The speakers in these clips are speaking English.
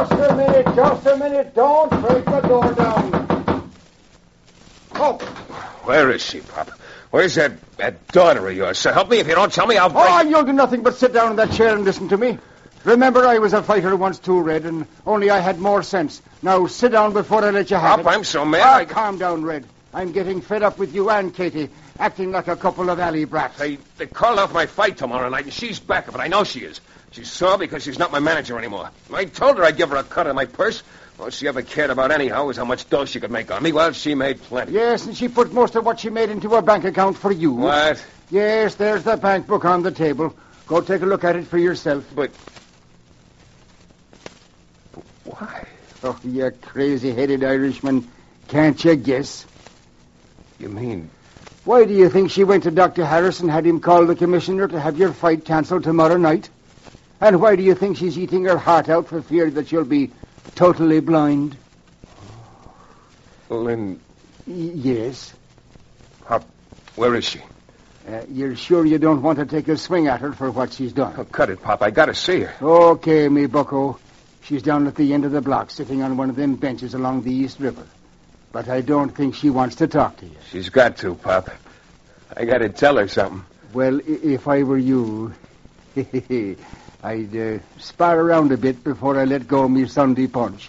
Just a minute. Don't break the door down. Oh, where is she, Pop? Where's that daughter of yours? So help me. If you don't tell me, I'll break... Oh, you'll do nothing but sit down in that chair and listen to me. Remember, I was a fighter once too, Red, and only I had more sense. Now, sit down before I let you have it. Pop, I'm so mad. Calm down, Red. I'm getting fed up with you and Katie, acting like a couple of alley brats. They called off my fight tomorrow night, and she's back, but I know she is. She's sore because she's not my manager anymore. I told her I'd give her a cut of my purse. All she ever cared about anyhow was how much dough she could make on me. Well, she made plenty. Yes, and she put most of what she made into her bank account for you. What? Yes, there's the bank book on the table. Go take a look at it for yourself. But why? Oh, you crazy-headed Irishman. Can't you guess? You mean... Why do you think she went to Dr. Harris and had him call the commissioner to have your fight cancelled tomorrow night? And why do you think she's eating her heart out for fear that you'll be totally blind? Well, then... Yes. Pop, where is she? You're sure you don't want to take a swing at her for what she's done? Oh, cut it, Pop. I gotta see her. Okay, me bucko. She's down at the end of the block, sitting on one of them benches along the East River. But I don't think she wants to talk to you. She's got to, Pop. I gotta tell her something. Well, if I were you, I'd spar around a bit before I let go of me Sunday punch.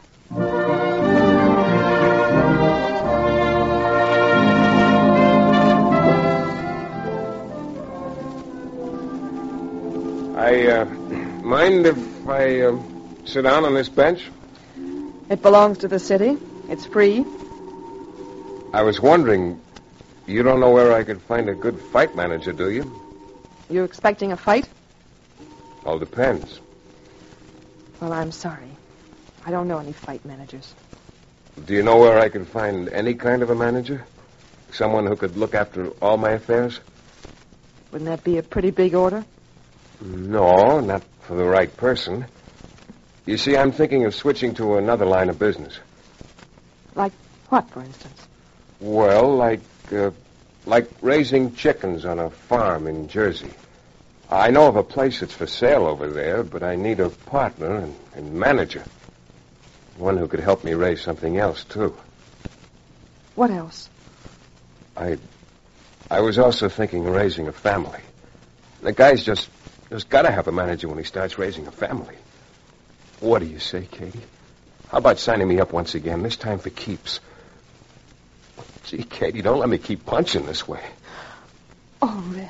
Mind if I sit down on this bench? It belongs to the city. It's free. I was wondering, you don't know where I could find a good fight manager, do you? You expecting a fight? All depends. Well, I'm sorry. I don't know any fight managers. Do you know where I could find any kind of a manager? Someone who could look after all my affairs? Wouldn't that be a pretty big order? No, not for the right person. You see, I'm thinking of switching to another line of business. Like what, for instance? Well, like raising chickens on a farm in Jersey. I know of a place that's for sale over there, but I need a partner and manager. One who could help me raise something else, too. What else? I was also thinking of raising a family. The guy's just got to have a manager when he starts raising a family. What do you say, Katie? How about signing me up once again, this time for keeps? Gee, Katie, don't let me keep punching this way. Oh, Red.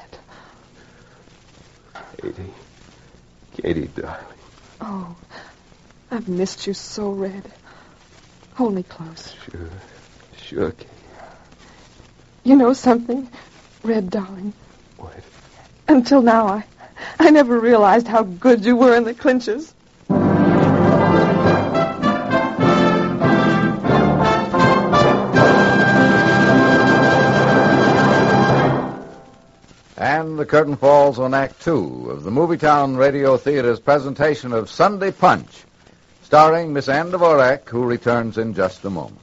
Katie, darling. Oh, I've missed you so, Red. Hold me close. Sure, Katie. You know something, Red, darling? What? Until now, I never realized how good you were in the clinches. And the curtain falls on Act Two of the Movietown Radio Theater's presentation of Sunday Punch, starring Miss Ann Dvorak, who returns in just a moment.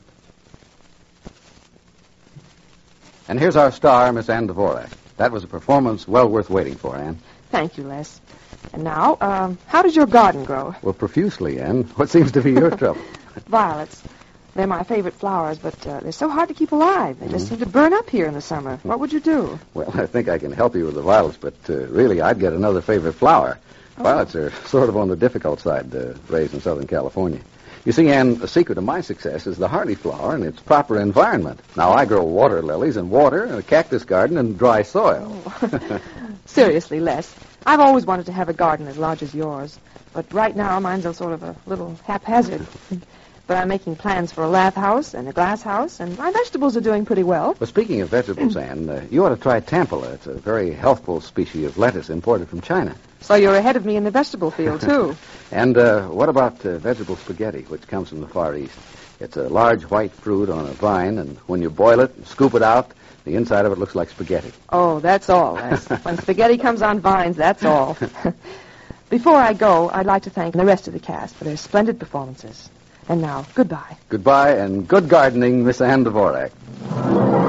And here's our star, Miss Ann Dvorak. That was a performance well worth waiting for, Ann. Thank you, Les. And now, how does your garden grow? Well, profusely, Ann. What seems to be your trouble? Violets. They're my favorite flowers, but they're so hard to keep alive. They just seem to burn up here in the summer. What would you do? Well, I think I can help you with the violets, but really, I'd get another favorite flower. Oh. Violets are sort of on the difficult side to raise in Southern California. You see, Ann, the secret of my success is the hardy flower and its proper environment. Now, I grow water lilies in water, a cactus garden, and dry soil. Oh. Seriously, Les, I've always wanted to have a garden as large as yours, but right now mine's a sort of a little haphazard. But I'm making plans for a lath house and a glass house, and my vegetables are doing pretty well. Well, speaking of vegetables, Ann, you ought to try Tampola. It's a very healthful species of lettuce imported from China. So you're ahead of me in the vegetable field, too. And what about vegetable spaghetti, which comes from the Far East? It's a large white fruit on a vine, and when you boil it and scoop it out, the inside of it looks like spaghetti. Oh, that's all, Les. When spaghetti comes on vines, that's all. Before I go, I'd like to thank the rest of the cast for their splendid performances. And now, goodbye. Goodbye, and good gardening, Miss Ann Dvorak.